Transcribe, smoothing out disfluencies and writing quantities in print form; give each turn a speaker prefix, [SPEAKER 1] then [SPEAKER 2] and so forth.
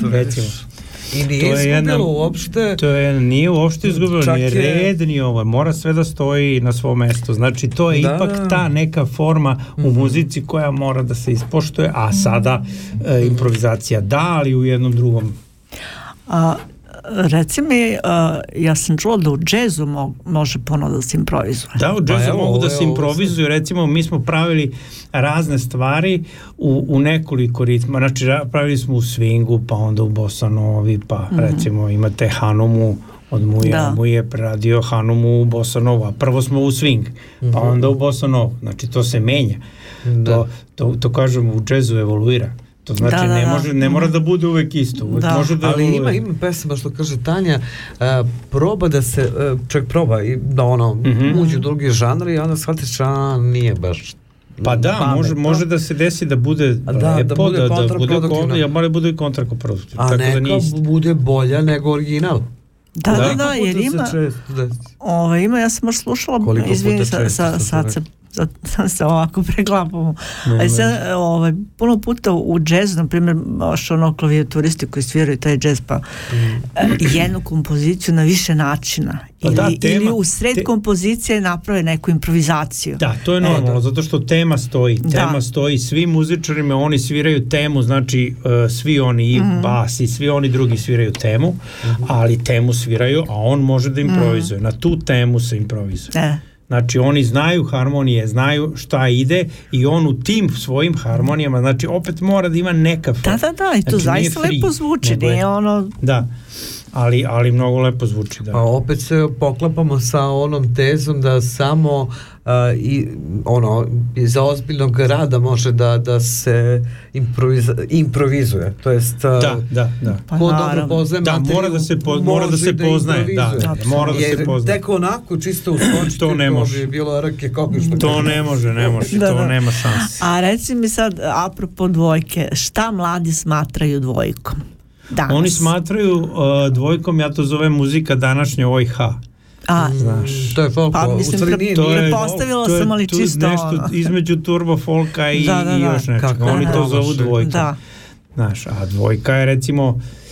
[SPEAKER 1] recimo.
[SPEAKER 2] I nije izgubilo uopšte.
[SPEAKER 1] Nije uopšte izgubilo, ni red, ni ovo. Mora sve da stoji na svom mestu. Znači, to je ipak ta neka forma u muzici koja mora da se ispoštuje, a sada improvizacija da, ali u jednom drugom.
[SPEAKER 3] Reci mi, ja sam čula da u džezu može puno da se improvizuje.
[SPEAKER 1] Da, u džezu mogu da se improvizuju. Recimo, mi smo pravili razne stvari u nekoliko ritma. Znači, pravili smo u swingu, pa onda u bossa novi, pa recimo imate Hanumu od Muje preradio Hanumu u bossa novu, a prvo smo u swing, pa onda u bossa novu. Znači, to se menja. To kažemo, u džezu evoluira. To znači ne mora da bude uvek isto. Može da
[SPEAKER 2] ali ima pesama što kaže Tanja, proba da se čovjek proba i da uđe u drugi žanr i onda shvatiš nije baš.
[SPEAKER 1] Pa da, može da se desi da bude lepo, da bude kontraproduktivno.
[SPEAKER 2] A neka bude bolja nego original.
[SPEAKER 3] Da, jer ima, ja sam možda slušala, izvini, sad se ovako preklapamo. Puno puta u džezu, na primjer, klavijaturisti koji sviraju taj džez, pa jednu kompoziciju na više načina. Ili u sred kompozicije naprave neku improvizaciju.
[SPEAKER 1] Da, to je normalno, zato što tema stoji, svi muzičarima, oni sviraju temu, znači svi oni i bas i svi oni drugi sviraju temu, ali temu sviraju, a on može da improvizuje. Na tu temu se improvizuje. Znači oni znaju harmonije, znaju šta ide i on u tim svojim harmonijama, znači opet mora da ima neka forma.
[SPEAKER 3] Da, i to zaista lepo zvuči, nije ono...
[SPEAKER 1] Da, ali mnogo lepo zvuči, da.
[SPEAKER 2] Pa opet se poklapamo sa onom tezom da samo iza ozbiljnog rada može da se improvizuje. To jest
[SPEAKER 1] da.
[SPEAKER 2] Ko dobro poznaje materiju,
[SPEAKER 1] mora da se poznaje. Mora da se poznaje.
[SPEAKER 2] Tek onako čisto uskočiti,
[SPEAKER 1] to ne može.
[SPEAKER 2] Bi bilo rake kako što.
[SPEAKER 1] To ne može, to nema šanse.
[SPEAKER 3] A reci mi sad, apropo dvojke, šta mladi smatraju dvojkom? Danas.
[SPEAKER 1] Oni smatraju dvojkom, ja to zovem muzika današnja OIH. Znaš,
[SPEAKER 2] to je folk.
[SPEAKER 3] Pa mislim, prepostavila sam, ali čisto
[SPEAKER 1] nešto između turbo folka i još nečega. Oni to zovu dvojkom. Znaš, a dvojka je recimo